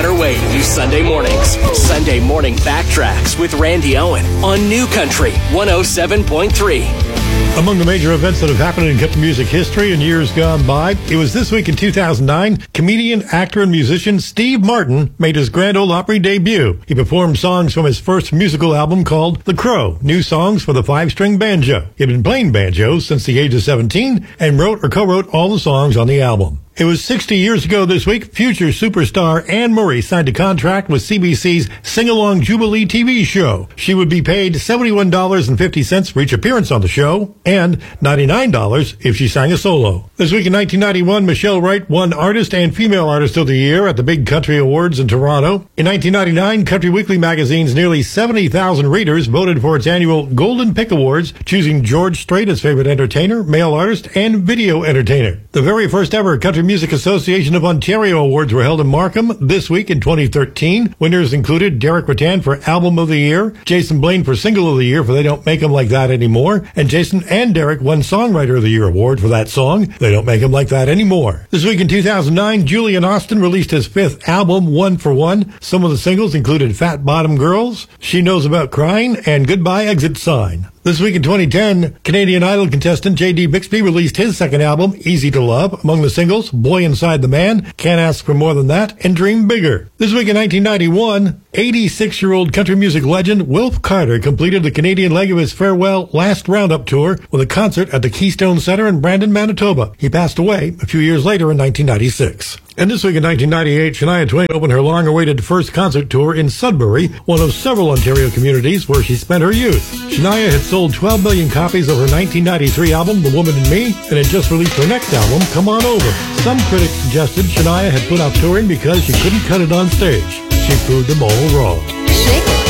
better way to do Sunday mornings. Sunday Morning Backtracks with Randy Owen on New Country 107.3. Among the major events that have happened in country music history in years gone by, it was this week in 2009, comedian, actor, and musician Steve Martin made his Grand Ole Opry debut. He performed songs from his first musical album called The Crow, new songs for the five-string banjo. He had been playing banjo since the age of 17 and wrote or co-wrote all the songs on the album. It was 60 years ago this week, future superstar Anne Murray signed a contract with CBC's Sing-Along Jubilee TV show. She would be paid $71.50 for each appearance on the show, and $99 if she sang a solo. This week in 1991, Michelle Wright won Artist and Female Artist of the Year at the Big Country Awards in Toronto. In 1999, Country Weekly magazine's nearly 70,000 readers voted for its annual Golden Pick Awards, choosing George Strait as favorite entertainer, male artist, and video entertainer. The very first ever Country Music Association of Ontario Awards were held in Markham this week in 2013. Winners included Derek Rattan for Album of the Year, Jason Blaine for Single of the Year for They Don't Make 'Em Like That Anymore, and Jason and Derek won Songwriter of the Year award for that song, They Don't Make 'Em Like That Anymore. This week in 2009, Julian Austin released his fifth album, One for One. Some of the singles included Fat Bottom Girls, She Knows About Crying, and Goodbye Exit Sign. This week in 2010, Canadian Idol contestant J.D. Bixby released his second album, Easy to Love. Among the singles, Boy Inside the Man, Can't Ask for More Than That, and Dream Bigger. This week in 1991, 86-year-old country music legend Wilf Carter completed the Canadian leg of his farewell Last Roundup tour with a concert at the Keystone Center in Brandon, Manitoba. He passed away a few years later in 1996. And this week in 1998, Shania Twain opened her long-awaited first concert tour in Sudbury, one of several Ontario communities where she spent her youth. Shania had sold 12 million copies of her 1993 album, The Woman in Me, and had just released her next album, Come On Over. Some critics suggested Shania had put off touring because she couldn't cut it on stage. She proved them all wrong. Shake it.